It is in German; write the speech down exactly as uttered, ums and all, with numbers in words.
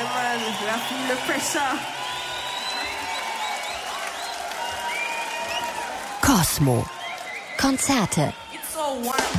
Yeah, man, we are feeling the pressure. Cosmo. Konzerte. It's so wonderful.